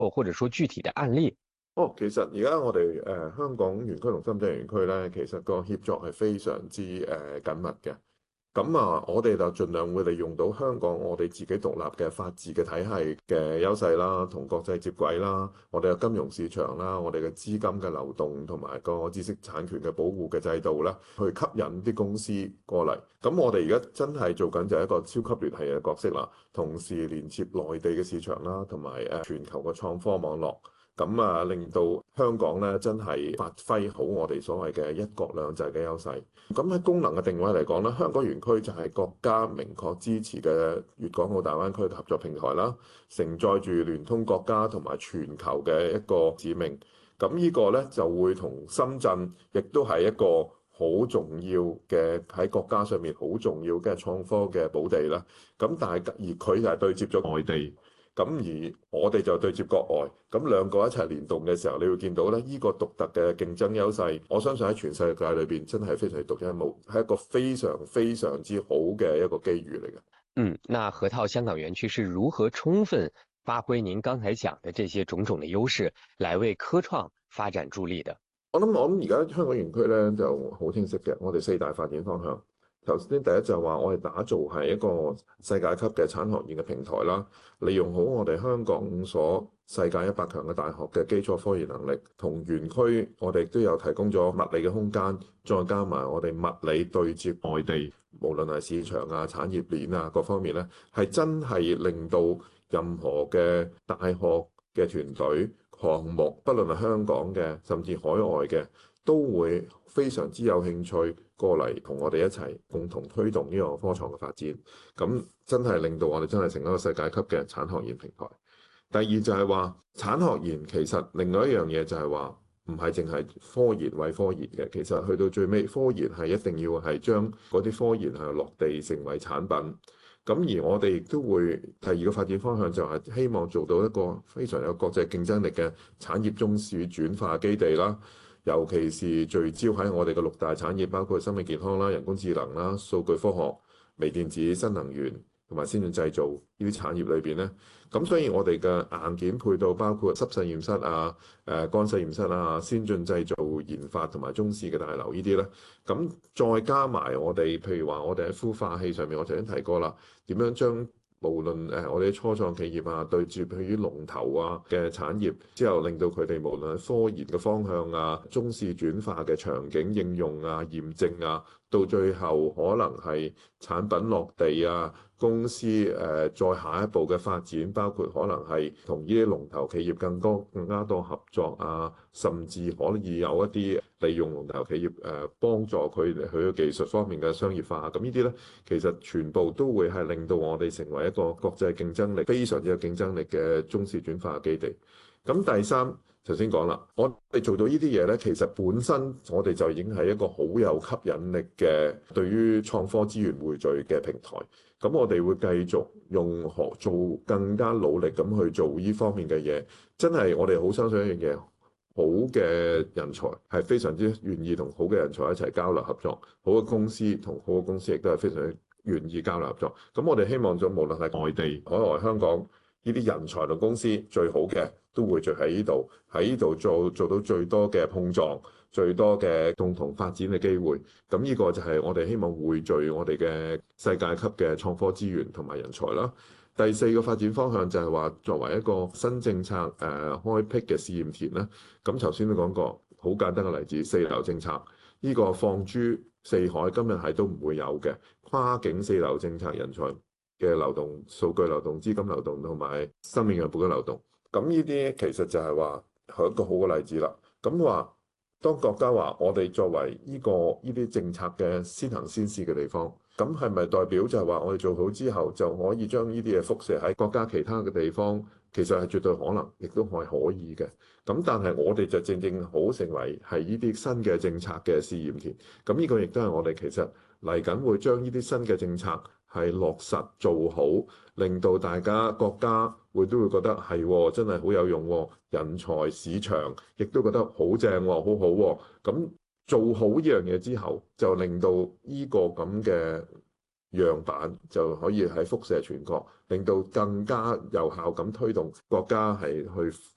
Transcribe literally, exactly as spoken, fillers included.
或者說具體的案例？ 哦，其實而家我哋誒、呃、香港園區同深圳園區咧，其實個協作係非常之誒、呃、緊密嘅。咁啊，我哋就盡量會利用到香港我哋自己獨立嘅法治嘅體系嘅優勢啦，同國際接軌啦，我哋嘅金融市場啦，我哋嘅資金嘅流動同埋個知識產權嘅保護嘅制度啦，去吸引啲公司過嚟。咁我哋而家真係做緊就係一個超級聯繫嘅角色啦，同時連接內地嘅市場啦，同埋誒全球嘅創科網絡。咁啊，令到香港咧真係發揮好我哋所謂嘅一國兩制嘅優勢。咁喺功能嘅定位嚟講咧，香港園區就係國家明確支持嘅粵港澳大灣區合作平台啦，承載住聯通國家同埋全球嘅一個使命。咁呢個咧就會同深圳亦都係一個好重要嘅喺國家上面好重要嘅創科嘅寶地啦。咁但係而佢就係對接咗外地。咁而我哋就對接國外，咁兩個一齊聯動嘅時候，你會見到咧，呢個獨特嘅競爭優勢，我相信喺全世界裏邊真係非常之獨一無二，係一個非常非常之好嘅一個機遇嚟嘅。 嗯，那河套香港園區是如何充分發揮您剛才講的這些種種的優勢，來為科創發展助力的？ 我諗我諗而家香港園區咧就好清晰嘅，我哋四大發展方向。頭先第一就係話我哋打造係一個世界級嘅產學研嘅平台啦，利用好我哋香港所世界一百強嘅大學嘅基礎科研能力，同園區我哋都有提供咗物理嘅空間，再加埋我哋物理對接外地，無論係市場啊、產業鏈啊各方面咧，係真係令到任何嘅大學嘅團隊項目，不論係香港嘅，甚至海外嘅，都會非常之有興趣過嚟同我哋一齊共同推動呢個科創嘅發展。咁真係令到我哋真係成一個世界級嘅產學研平台。第二就係話產學研其實另外一樣嘢就係話唔係淨係科研為科研嘅，其實去到最尾科研係一定要係將嗰啲科研係落地成為產品。咁而我哋亦都會第二個發展方向就係希望做到一個非常有國際競爭力嘅產業中試轉化基地啦，尤其是聚焦喺我哋嘅六大產業，包括生命健康啦、人工智能啦、數據科學、微電子、新能源同埋先進製造呢啲產業裏邊咧。咁所以我哋嘅硬件配套包括濕實驗室啊、誒乾實驗室啊、先進製造研發同埋中試嘅大樓呢啲咧，咁再加埋我哋，譬如話我哋喺孵化器上面，我頭先提過啦，點樣將無論誒我哋初創企業啊，對住譬如龍頭啊嘅產業之後，令到佢哋無論係科研嘅方向啊、中試轉化嘅場景應用啊、驗證啊，到最後可能係產品落地啊。公司誒再下一步嘅發展，包括可能係同呢啲龍頭企業更多更加多合作啊，甚至可以有一啲利用龍頭企業誒幫助佢哋佢嘅技術方面嘅商業化。咁呢啲咧，其實全部都會係令到我哋成為一個國際競爭力非常之有競爭力嘅中試轉化基地。咁第三，頭先講啦，我哋做到呢啲嘢咧，其實本身我哋就已經係一個好有吸引力嘅對於創科資源匯聚嘅平台。咁我哋會繼續用學做更加努力咁去做呢方面嘅嘢。真係我哋好相信一樣嘢，好嘅人才係非常之願意同好嘅人才一齊交流合作，好嘅公司同好嘅公司亦都係非常願意交流合作。咁我哋希望咗無論係外地、海外、香港呢啲人才同公司最好嘅都會聚喺呢度，喺呢度做做到最多嘅碰撞。最多嘅共同發展嘅機會，咁呢個就係我哋希望匯聚我哋嘅世界級嘅創科資源同埋人才啦。第四個發展方向就係話，作為一個新政策誒、呃、開闢嘅試驗田啦。咁頭先都講過，好簡單嘅例子，四流政策呢、這個放諸四海，今日係都唔會有嘅跨境四流政策，人才嘅流動、數據流動、資金流動同埋生命樣本嘅流動。咁呢啲其實就係話係一個好嘅例子啦。咁話。當國家話我哋作為呢個呢啲政策嘅先行先試嘅地方，咁係咪代表就係話我哋做好之後就可以將呢啲嘢輻射喺國家其他嘅地方？其實係絕對可能，亦都係可以嘅。咁但係我哋就正正好成為係呢啲新嘅政策嘅試驗田。咁呢個亦都係我哋其實嚟緊會將呢啲新嘅政策係落實做好，令到大家國家會都會覺得係真係好有用喎，人才市場亦都覺得好正喎，好好喎。咁做好呢樣嘢之後，就令到呢個咁嘅樣板就可以喺輻射全國，令到更加有效咁推動國家係去